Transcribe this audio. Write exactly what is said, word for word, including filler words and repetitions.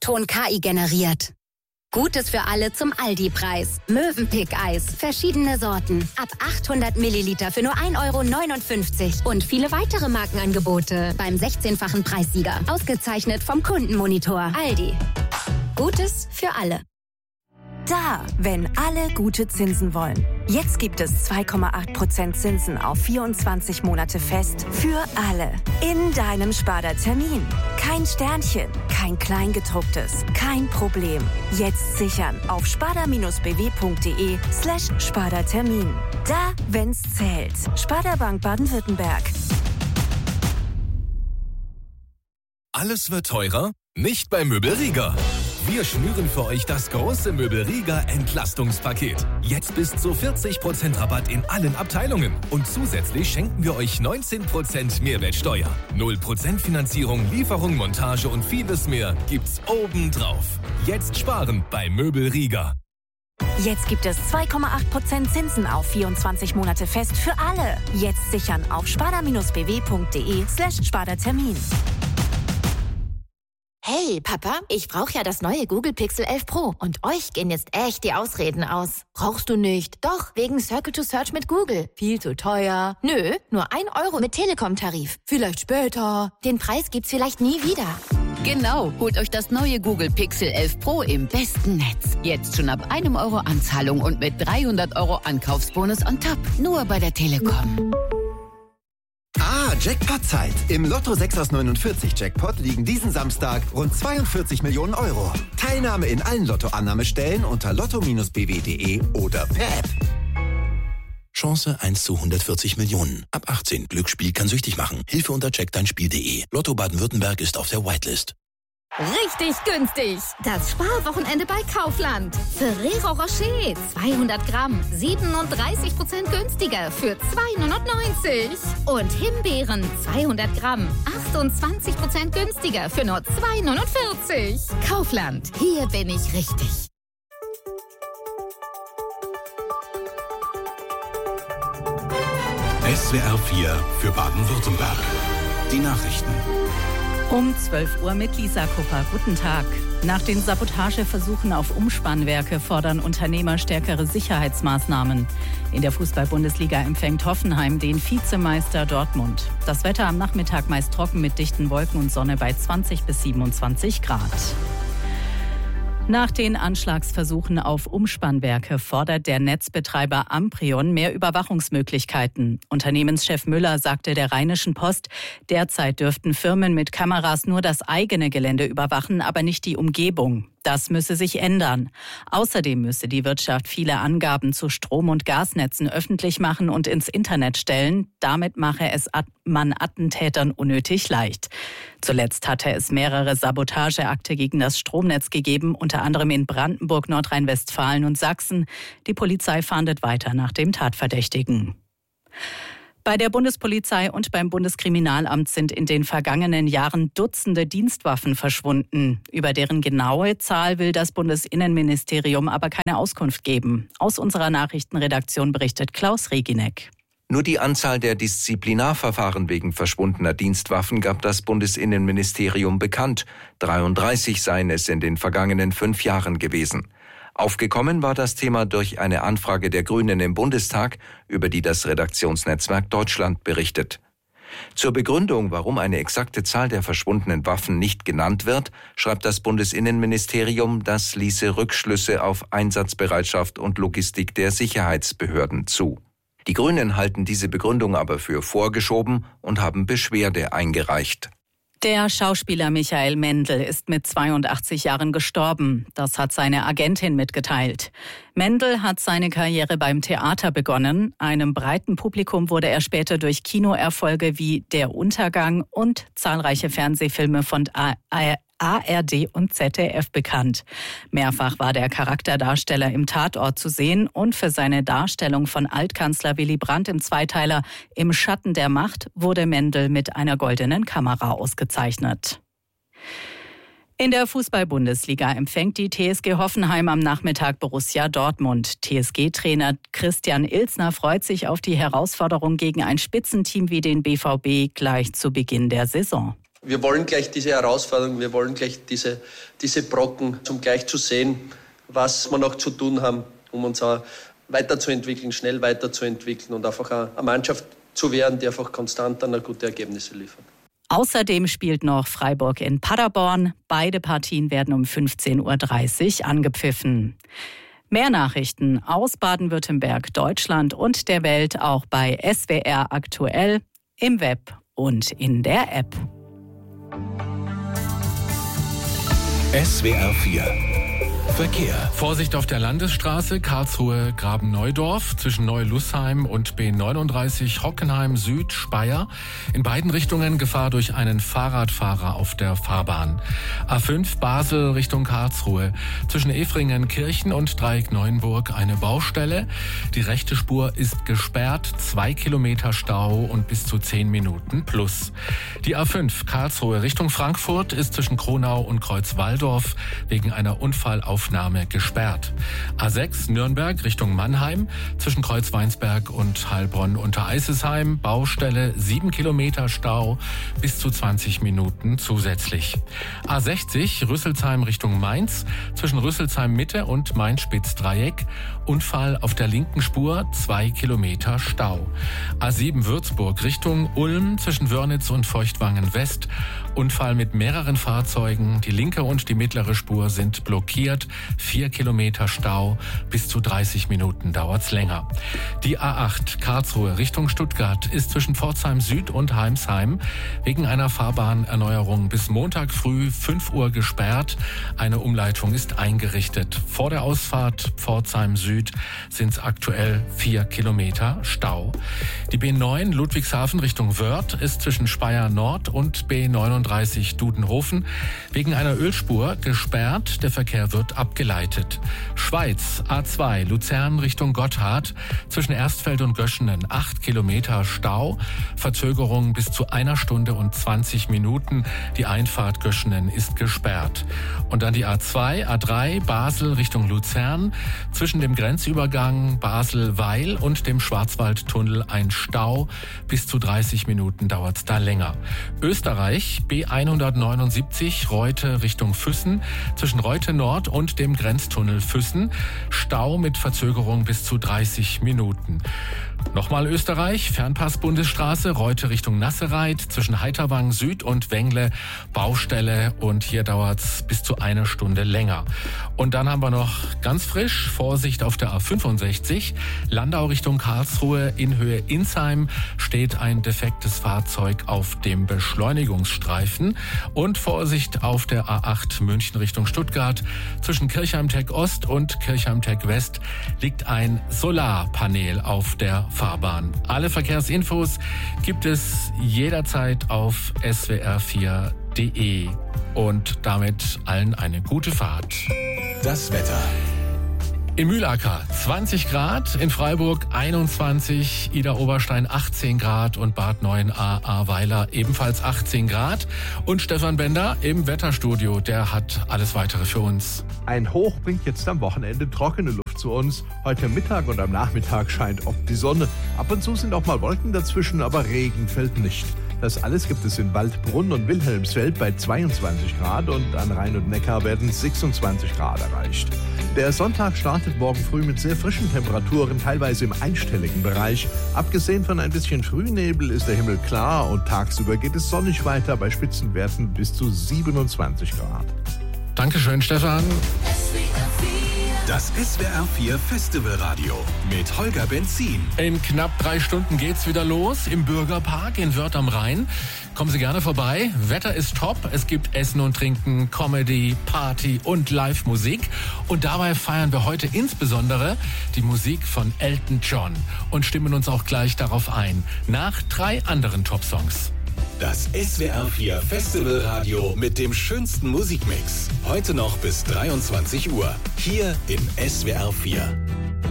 Unterton K I generiert. Gutes für alle zum Aldi-Preis. Mövenpick-Eis. Verschiedene Sorten. Ab achthundert Milliliter für nur ein Euro neunundfünfzig. Und viele weitere Markenangebote beim sechzehnfachen Preissieger. Ausgezeichnet vom Kundenmonitor. Aldi. Gutes für alle. Da, wenn alle gute Zinsen wollen. Jetzt gibt es zwei Komma acht Prozent Zinsen auf vierundzwanzig Monate fest für alle. In deinem Sparda-Termin. Kein Sternchen, kein Kleingedrucktes, kein Problem. Jetzt sichern auf sparda-bw.de slash Sparda-Termin. Da, wenn's zählt. Sparda Bank Baden-Württemberg. Alles wird teurer? Nicht bei Möbelriga. Wir schnüren für euch das große Möbelriga Entlastungspaket. Jetzt bis zu vierzig Prozent Rabatt in allen Abteilungen. Und zusätzlich schenken wir euch neunzehn Prozent Mehrwertsteuer. null Prozent Finanzierung, Lieferung, Montage und vieles mehr gibt's obendrauf. Jetzt sparen bei Möbelriga. Jetzt gibt es zwei Komma acht Prozent Zinsen auf vierundzwanzig Monate fest für alle. Jetzt sichern auf sparda-bw.de slash Sparda-Termin. Hey, Papa, ich brauche ja das neue Google Pixel elf Pro und euch gehen jetzt echt die Ausreden aus. Brauchst du nicht? Doch, wegen Circle to Search mit Google. Viel zu teuer. Nö, nur ein Euro mit Telekom-Tarif. Vielleicht später. Den Preis gibt's vielleicht nie wieder. Genau, holt euch das neue Google Pixel elf Pro im besten Netz. Jetzt schon ab einem Euro Anzahlung und mit dreihundert Euro Ankaufsbonus on top. Nur bei der Telekom. Ah, Jackpot-Zeit. Im Lotto sechs aus neunundvierzig Jackpot liegen diesen Samstag rund zweiundvierzig Millionen Euro. Teilnahme in allen Lottoannahmestellen unter lotto Bindestrich b w punkt d e oder per App. Chance eins zu hundertvierzig Millionen. Ab achtzehn. Glücksspiel kann süchtig machen. Hilfe unter check dein Spiel punkt d e. Lotto Baden-Württemberg ist auf der Whitelist. Richtig günstig. Das Sparwochenende bei Kaufland. Ferrero Rocher zweihundert Gramm, siebenunddreißig Prozent günstiger für zwei neunundneunzig. Und Himbeeren zweihundert Gramm, achtundzwanzig Prozent günstiger für nur zwei neunundvierzig. Kaufland, hier bin ich richtig. S W R vier für Baden-Württemberg. Die Nachrichten. Um zwölf Uhr mit Lisa Kupper. Guten Tag. Nach den Sabotageversuchen auf Umspannwerke fordern Unternehmer stärkere Sicherheitsmaßnahmen. In der Fußball-Bundesliga empfängt Hoffenheim den Vizemeister Dortmund. Das Wetter am Nachmittag meist trocken mit dichten Wolken und Sonne bei zwanzig bis siebenundzwanzig Grad. Nach den Anschlagsversuchen auf Umspannwerke fordert der Netzbetreiber Amprion mehr Überwachungsmöglichkeiten. Unternehmenschef Müller sagte der Rheinischen Post, derzeit dürften Firmen mit Kameras nur das eigene Gelände überwachen, aber nicht die Umgebung. Das müsse sich ändern. Außerdem müsse die Wirtschaft viele Angaben zu Strom- und Gasnetzen öffentlich machen und ins Internet stellen. Damit mache es man Attentätern unnötig leicht. Zuletzt hatte es mehrere Sabotageakte gegen das Stromnetz gegeben, unter anderem in Brandenburg, Nordrhein-Westfalen und Sachsen. Die Polizei fahndet weiter nach dem Tatverdächtigen. Bei der Bundespolizei und beim Bundeskriminalamt sind in den vergangenen Jahren Dutzende Dienstwaffen verschwunden. Über deren genaue Zahl will das Bundesinnenministerium aber keine Auskunft geben. Aus unserer Nachrichtenredaktion berichtet Klaus Reginek. Nur die Anzahl der Disziplinarverfahren wegen verschwundener Dienstwaffen gab das Bundesinnenministerium bekannt. dreiunddreißig seien es in den vergangenen fünf Jahren gewesen. Aufgekommen war das Thema durch eine Anfrage der Grünen im Bundestag, über die das Redaktionsnetzwerk Deutschland berichtet. Zur Begründung, warum eine exakte Zahl der verschwundenen Waffen nicht genannt wird, schreibt das Bundesinnenministerium, das ließe Rückschlüsse auf Einsatzbereitschaft und Logistik der Sicherheitsbehörden zu. Die Grünen halten diese Begründung aber für vorgeschoben und haben Beschwerde eingereicht. Der Schauspieler Michael Mendl ist mit zweiundachtzig Jahren gestorben. Das hat seine Agentin mitgeteilt. Mendl hat seine Karriere beim Theater begonnen. Einem breiten Publikum wurde er später durch Kinoerfolge wie Der Untergang und zahlreiche Fernsehfilme von A R D und Z D F bekannt. Mehrfach war der Charakterdarsteller im Tatort zu sehen und für seine Darstellung von Altkanzler Willy Brandt im Zweiteiler Im Schatten der Macht wurde Mendl mit einer goldenen Kamera ausgezeichnet. In der Fußball-Bundesliga empfängt die T S G Hoffenheim am Nachmittag Borussia Dortmund. T S G-Trainer Christian Ilsner freut sich auf die Herausforderung gegen ein Spitzenteam wie den B V B gleich zu Beginn der Saison. Wir wollen gleich diese Herausforderung, wir wollen gleich diese, diese Brocken, um gleich zu sehen, was wir noch zu tun haben, um uns auch weiterzuentwickeln, schnell weiterzuentwickeln und einfach eine Mannschaft zu werden, die einfach konstant dann gute Ergebnisse liefert. Außerdem spielt noch Freiburg in Paderborn. Beide Partien werden um fünfzehn Uhr dreißig angepfiffen. Mehr Nachrichten aus Baden-Württemberg, Deutschland und der Welt auch bei S W R aktuell, im Web und in der App. S W R vier Verkehr. Vorsicht auf der Landesstraße Karlsruhe-Graben-Neudorf zwischen Neu-Lussheim und B neununddreißig Hockenheim Süd Speyer. In beiden Richtungen Gefahr durch einen Fahrradfahrer auf der Fahrbahn. A fünf Basel Richtung Karlsruhe zwischen Efringen-Kirchen und Dreieck-Neuenburg eine Baustelle. Die rechte Spur ist gesperrt, zwei Kilometer Stau und bis zu zehn Minuten plus. Die A fünf Karlsruhe Richtung Frankfurt ist zwischen Kronau und Kreuzwaldorf wegen einer Unfallaufnahme gesperrt. A sechs Nürnberg Richtung Mannheim zwischen Kreuzweinsberg und Heilbronn unter Eisesheim Baustelle, sieben Kilometer Stau, bis zu zwanzig Minuten zusätzlich. A sechzig Rüsselsheim Richtung Mainz zwischen Rüsselsheim Mitte und Main-Spitz-Dreieck Unfall auf der linken Spur, zwei Kilometer Stau. A sieben Würzburg Richtung Ulm zwischen Wörnitz und Feuchtwangen West Unfall mit mehreren Fahrzeugen. Die linke und die mittlere Spur sind blockiert. Vier Kilometer Stau. Bis zu dreißig Minuten dauert's länger. Die A acht Karlsruhe Richtung Stuttgart ist zwischen Pforzheim Süd und Heimsheim wegen einer Fahrbahnerneuerung bis Montag früh fünf Uhr gesperrt. Eine Umleitung ist eingerichtet. Vor der Ausfahrt Pforzheim Süd sind's aktuell vier Kilometer Stau. Die B neun Ludwigshafen Richtung Wörth ist zwischen Speyer Nord und B neununddreißig Dudenhofen wegen einer Ölspur gesperrt. Der Verkehr wird abgeleitet. Schweiz A zwei Luzern Richtung Gotthard zwischen Erstfeld und Göschenen acht Kilometer Stau. Verzögerung bis zu einer Stunde und zwanzig Minuten. Die Einfahrt Göschenen ist gesperrt. Und dann die A zwei A drei Basel Richtung Luzern zwischen dem Grenzübergang Basel-Weil und dem Schwarzwaldtunnel ein Stau. Bis zu dreißig Minuten dauert es da länger. Österreich B hundertneunundsiebzig Reute Richtung Füssen zwischen Reute Nord und dem Grenztunnel Füssen. Stau mit Verzögerung bis zu dreißig Minuten. Nochmal Österreich, Fernpass-Bundesstraße, Reute Richtung Nassereit, zwischen Heiterwang Süd und Wengle, Baustelle und hier dauert's bis zu eine Stunde länger. Und dann haben wir noch ganz frisch, Vorsicht auf der A fünfundsechzig, Landau Richtung Karlsruhe, in Höhe Insheim steht ein defektes Fahrzeug auf dem Beschleunigungsstreifen und Vorsicht auf der A acht München Richtung Stuttgart, zwischen Kirchheim-Tech Ost und Kirchheim-Tech West liegt ein Solarpanel auf der Fahrbahn. Alle Verkehrsinfos gibt es jederzeit auf S W R vier punkt de und damit allen eine gute Fahrt. Das Wetter. In Mühlacker zwanzig Grad, in Freiburg einundzwanzig, Idar-Oberstein achtzehn Grad und Bad Neuenahr-Ahrweiler ebenfalls achtzehn Grad. Und Stefan Bender im Wetterstudio, der hat alles Weitere für uns. Ein Hoch bringt jetzt am Wochenende trockene Luft zu uns. Heute Mittag und am Nachmittag scheint oft die Sonne. Ab und zu sind auch mal Wolken dazwischen, aber Regen fällt nicht. Das alles gibt es in Waldbrunn und Wilhelmsfeld bei zweiundzwanzig Grad und an Rhein und Neckar werden sechsundzwanzig Grad erreicht. Der Sonntag startet morgen früh mit sehr frischen Temperaturen, teilweise im einstelligen Bereich. Abgesehen von ein bisschen Frühnebel ist der Himmel klar und tagsüber geht es sonnig weiter bei Spitzenwerten bis zu siebenundzwanzig Grad. Dankeschön, Stefan. Das S W R vier Festivalradio mit Holger Benzin. In knapp drei Stunden geht's wieder los im Bürgerpark in Wörth am Rhein. Kommen Sie gerne vorbei. Wetter ist top. Es gibt Essen und Trinken, Comedy, Party und Live-Musik. Und dabei feiern wir heute insbesondere die Musik von Elton John und stimmen uns auch gleich darauf ein. Nach drei anderen Top-Songs. Das S W R vier Festivalradio mit dem schönsten Musikmix. Heute noch bis dreiundzwanzig Uhr. Hier in S W R vier.